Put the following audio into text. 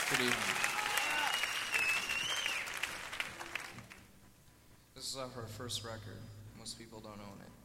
Good evening. This is off our first record. Most people don't own it.